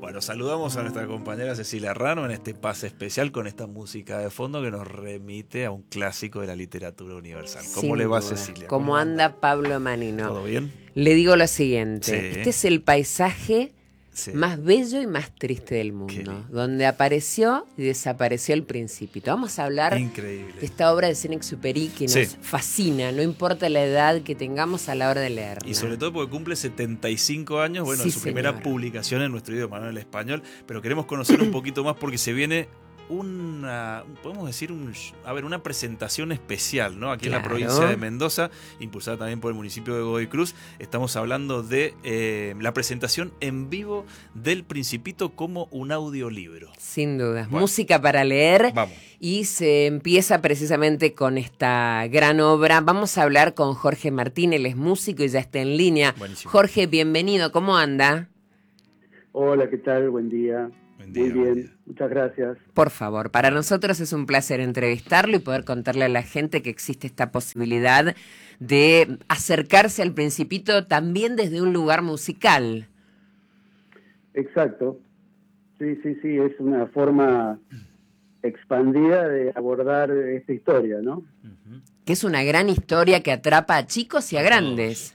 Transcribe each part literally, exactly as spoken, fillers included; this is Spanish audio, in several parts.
Bueno, saludamos a nuestra compañera Cecilia Rano en este pase especial con esta música de fondo que nos remite a un clásico de la literatura universal. ¿Cómo Sin le va, duda. Cecilia? ¿Cómo, ¿Cómo anda, anda Pablo Manino? ¿Todo bien? Le digo lo siguiente, Sí. Este es el paisaje sí. más bello y más triste del mundo, donde apareció y desapareció el Principito. Vamos a hablar Increíble. de esta obra de Saint-Exupéry que nos sí. fascina, no importa la edad que tengamos a la hora de leerla. Y sobre todo porque cumple setenta y cinco años, bueno, sí, de su señora. primera publicación en nuestro idioma, ¿no? En el español, pero queremos conocer un poquito más porque se viene una, podemos decir, un, a ver, una presentación especial, ¿no? Aquí claro. en la provincia de Mendoza, impulsada también por el municipio de Godoy Cruz. Estamos hablando de eh, la presentación en vivo del Principito como un audiolibro. Sin duda, bueno. música para leer. Vamos. Y se empieza precisamente con esta gran obra. Vamos a hablar con Jorge Martín, él es músico y ya está en línea. Buenísimo. Jorge, bienvenido, ¿cómo anda? Hola, ¿qué tal? Buen día. Buen día, Muy bien, buen día. Muchas gracias. Por favor, para nosotros es un placer entrevistarlo y poder contarle a la gente que existe esta posibilidad de acercarse al Principito también desde un lugar musical. Exacto. Sí, sí, sí, es una forma expandida de abordar esta historia, ¿no? Uh-huh. Que es una gran historia que atrapa a chicos y a grandes.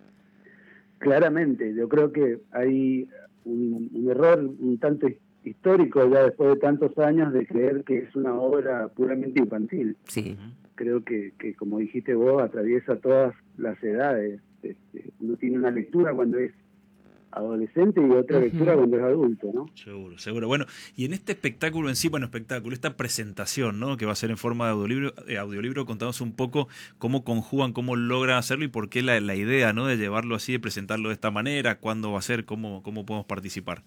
Claramente, yo creo que hay un, un error un tanto histórico ya después de tantos años de creer que es una obra puramente infantil. Sí. Creo que, que como dijiste vos, atraviesa todas las edades. Este, uno tiene una lectura cuando es adolescente y otra uh-huh. lectura cuando es adulto, ¿no? Seguro, seguro. Bueno, y en este espectáculo en sí, bueno, espectáculo, esta presentación, ¿no? Que va a ser en forma de audiolibro, eh, audiolibro, contanos un poco cómo conjugan, cómo logran hacerlo y por qué la, la idea, ¿no? De llevarlo así, de presentarlo de esta manera, cuándo va a ser, cómo, cómo podemos participar.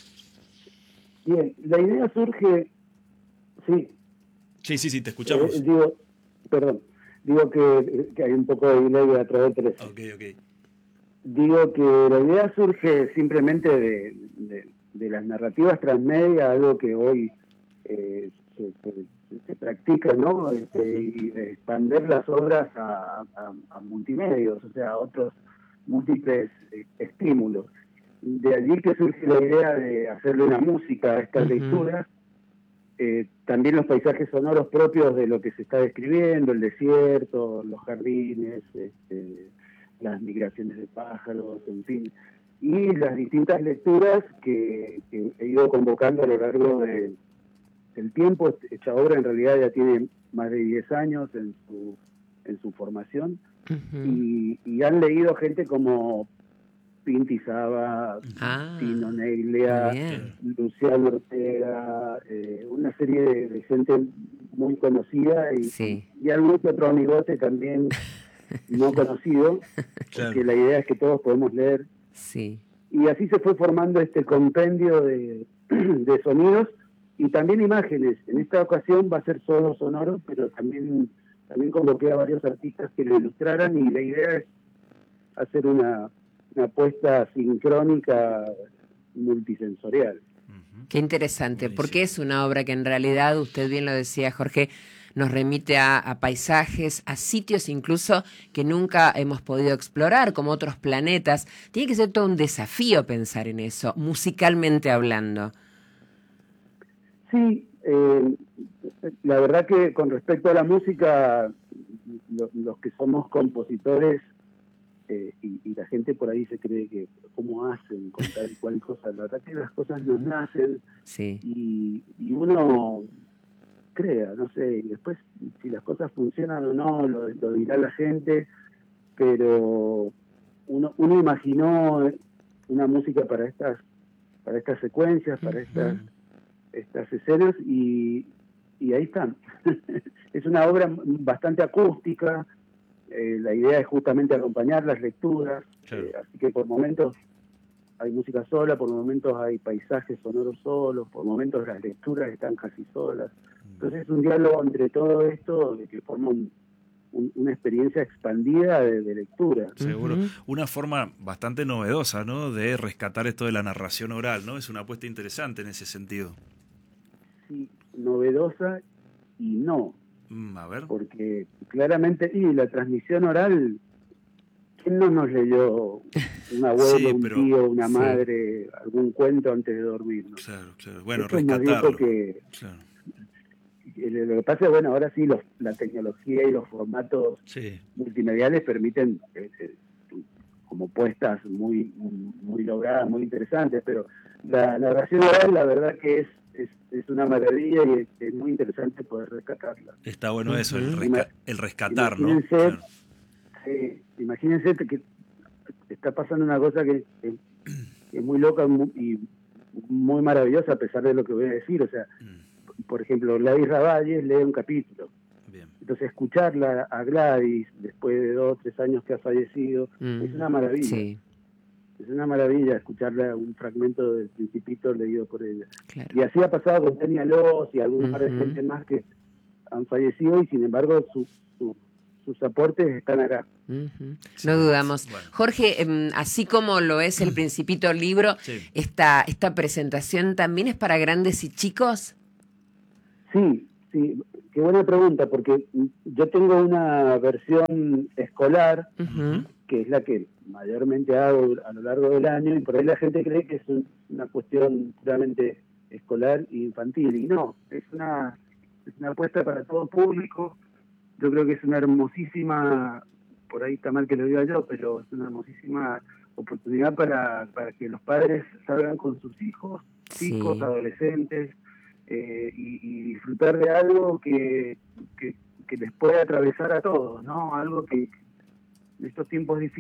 Bien, la idea surge, sí. Sí, sí, sí, te escuchamos. Eh, digo, perdón, digo que, que hay un poco de delay a través del teléfono. Ok, ok. Digo que la idea surge simplemente de, de, de las narrativas transmedia, algo que hoy eh, se, se, se practica, ¿no? Este, y expandir las obras a, a, a multimedios, o sea, a otros múltiples eh, estímulos. De allí que surge la idea de hacerle una música a estas uh-huh. lecturas, eh, también los paisajes sonoros propios de lo que se está describiendo, el desierto, los jardines, este, las migraciones de pájaros, en fin, y las distintas lecturas que, que he ido convocando a lo largo de, del tiempo. Esta obra en realidad ya tiene más de diez años en su, en su formación, uh-huh. y, y han leído gente como Pinti Saba, ah, Tino Neglia, Luciano Ortega, eh, una serie de, de gente muy conocida y, sí. y algún que otro amigote también no conocido, claro. Porque la idea es que todos podemos leer. Sí. Y así se fue formando este compendio de, de sonidos y también imágenes. En esta ocasión va a ser solo sonoro, pero también, también convoqué a varios artistas que lo ilustraran y la idea es hacer una, una apuesta sincrónica multisensorial. Qué interesante, porque es una obra que en realidad, usted bien lo decía, Jorge, nos remite a, a paisajes, a sitios incluso que nunca hemos podido explorar, como otros planetas. Tiene que ser todo un desafío pensar en eso, musicalmente hablando. Sí, eh, la verdad que con respecto a la música, lo, los que somos compositores, eh, y, y la gente por ahí se cree que cómo hacen con tal y cual cosa, la verdad que las cosas nos nacen, sí. y, y uno crea, no sé, y después si las cosas funcionan o no, lo, lo dirá la gente, pero uno, uno imaginó una música para estas, para estas secuencias, para estas, estas escenas, y, y ahí están. Es una obra bastante acústica, eh, la idea es justamente acompañar las lecturas, claro. eh, así que por momentos hay música sola, por momentos hay paisajes sonoros solos, por momentos las lecturas están casi solas. Entonces es un diálogo entre todo esto que forma un, un, una experiencia expandida de, de lectura. Seguro. Uh-huh. Una forma bastante novedosa, ¿no?, de rescatar esto de la narración oral, ¿no? Es una apuesta interesante en ese sentido. Sí, novedosa y no. Mm, a ver. Porque claramente, y la transmisión oral ¿quién no nos leyó un abuelo, Sí, un pero- tío, una sí. madre, algún cuento antes de dormir? ¿no? Claro, claro. Bueno, Eso es más viejo rescatarlo. que... Claro. eh, Lo que pasa es, bueno, ahora sí los, la tecnología y los formatos Sí. multimediales permiten eh, eh, como puestas muy muy logradas, muy interesantes, pero la narración oral la verdad que es, es, es una maravilla y es, es muy interesante poder rescatarla. Está bueno eso, el, Ujú. resca- el rescatar, ¿no? Imagínense, Claro. sí, imagínense que está pasando una cosa que, que- que es muy loca mu- y muy maravillosa a pesar de lo que voy a decir. O sea, Mm, por ejemplo, Gladys Ravalles lee un capítulo. bien. Entonces, escucharla a Gladys después de dos o tres años que ha fallecido Mm, es una maravilla. Sí, Es una maravilla escucharla un fragmento del Principito leído por ella. claro. Y así ha pasado con Tania Loz y algún par de Ujú. gente más que han fallecido y sin embargo su, su- sus aportes están acá. Ujú. Sí, No dudamos. bueno. Jorge, em, así como lo es el Principito libro, Sí. esta, esta presentación también es para grandes y chicos. Sí, sí, qué buena pregunta, porque yo tengo una versión escolar, Ujú. que es la que mayormente hago a lo largo del año, y por ahí la gente cree que es un- una cuestión puramente escolar e infantil, y no, es una, es una apuesta para todo público. Yo creo que es una hermosísima, por ahí está mal que lo diga yo, pero es una hermosísima oportunidad para, para que los padres salgan con sus hijos, chicos, Sí. adolescentes, eh, y, y disfrutar de algo que, que, que les puede atravesar a todos, ¿no? Algo que en estos tiempos difíciles